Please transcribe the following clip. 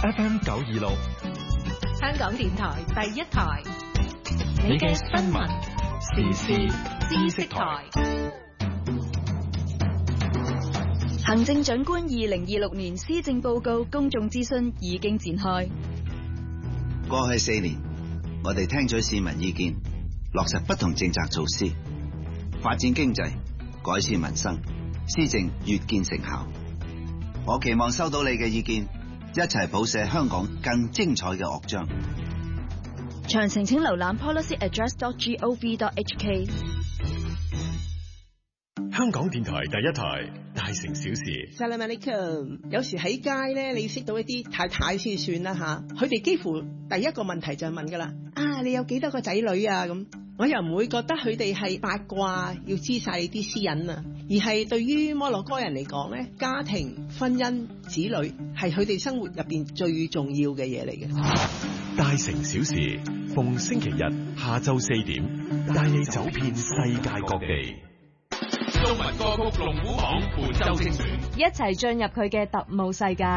FM 926， 香港電台第一台，你嘅新聞時事知識台。 行政長官2026年施政報告公眾諮詢已經展開。 過去4年，我哋聽取市民意見，落實不同政策措施，發展經濟，改善民生，施政越見成效。我期望收到你嘅意見，一齊譜寫香港更精彩嘅樂章。 詳情請瀏覽 policyaddress.gov.hk。 香港電台第一台，大城小事。 Salam alaikum。有時喺街咧，你識到一啲太太先算啦吓，佢哋幾乎第一個問題就係問噶啦，你有幾多個仔女啊咁。我又唔會覺得佢哋係八卦，要知晒你啲私隱啊，而係對於摩洛哥人嚟講咧，家庭、婚姻、子女係佢哋生活入邊最重要嘅嘢嚟嘅。 大城小事，逢星期日下晝4點，帶你走遍世界各地。 中文歌曲龍虎榜本周精選， 一齊進入佢嘅特務世界。